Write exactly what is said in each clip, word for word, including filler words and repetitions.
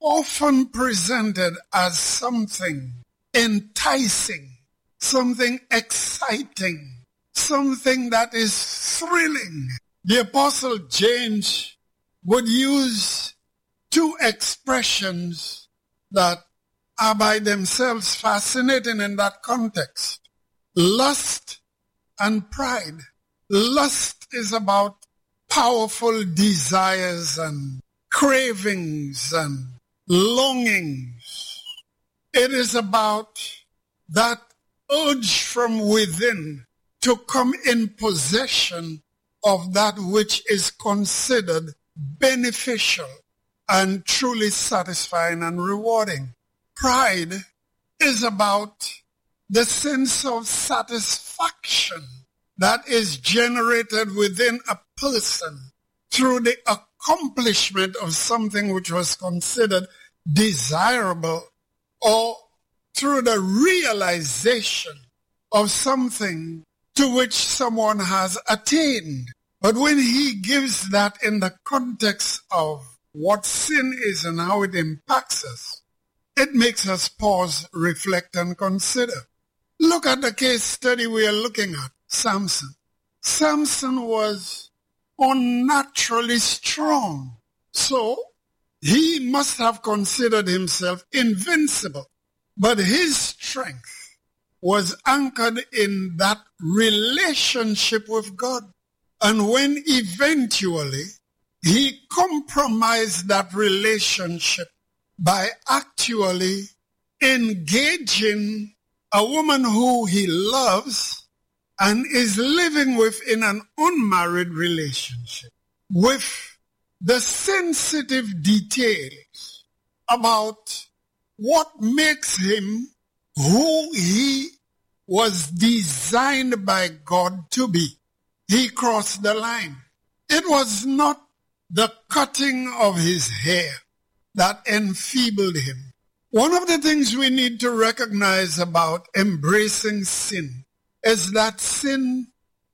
often presented as something enticing, something exciting, something that is thrilling. The Apostle James would use two expressions that are by themselves fascinating in that context. Lust and pride. Lust is about powerful desires and cravings and longings. It is about that urge from within to come in possession of that which is considered beneficial and truly satisfying and rewarding. Pride is about the sense of satisfaction that is generated within a person through the accomplishment of something which was considered desirable, or through the realization of something to which someone has attained. But when he gives that in the context of what sin is and how it impacts us, it makes us pause, reflect, and consider. Look at the case study we are looking at, Samson. Samson was unnaturally strong, so he must have considered himself invincible. But his strength was anchored in that relationship with God. And when eventually he compromised that relationship by actually engaging a woman who he loves and is living with in an unmarried relationship, with the sensitive details about what makes him who he was designed by God to be, he crossed the line. It was not the cutting of his hair that enfeebled him. One of the things we need to recognize about embracing sin is that sin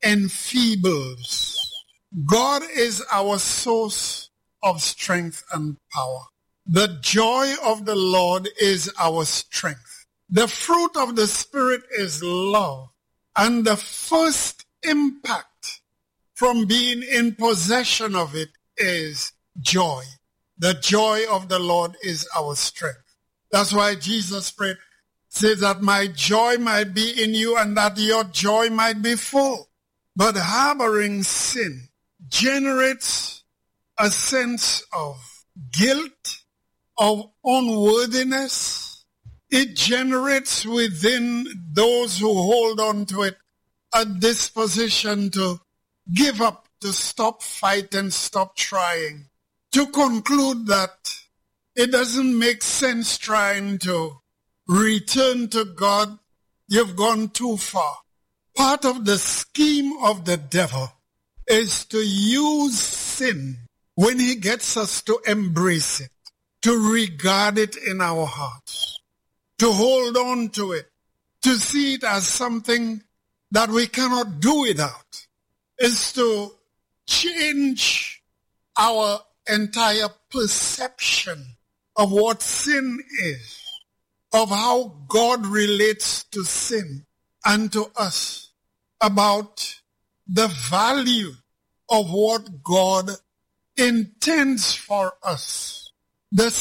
enfeebles. God is our source of strength and power. The joy of the Lord is our strength. The fruit of the Spirit is love. And the first impact from being in possession of it is joy. The joy of the Lord is our strength. That's why Jesus prayed, says that my joy might be in you and that your joy might be full. But harboring sin generates a sense of guilt, of unworthiness. It generates within those who hold on to it a disposition to give up, to stop fighting, stop trying, to conclude that it doesn't make sense trying to return to God. You've gone too far. Part of the scheme of the devil is to use sin when he gets us to embrace it, to regard it in our hearts, to hold on to it, to see it as something that we cannot do without, is to change our entire perception of what sin is, of how God relates to sin and to us, about the value of what God intends for us, the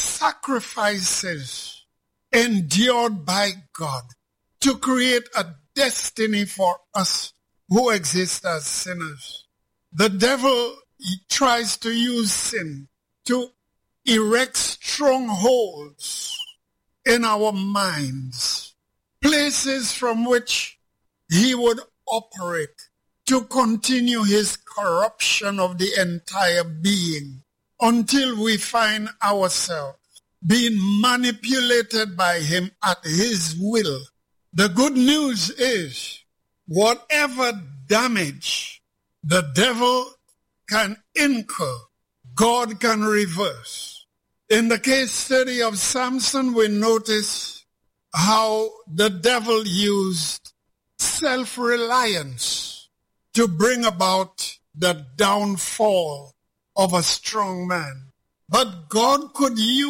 sacrifices endured by God to create a destiny for us who exist as sinners. The devil tries to use sin to erect strongholds in our minds, places from which he would operate to continue his corruption of the entire being until we find ourselves being manipulated by him at his will. The good news is, whatever damage the devil can incur, God can reverse. In the case study of Samson, we notice how the devil used self-reliance to bring about the downfall of a strong man. But God could use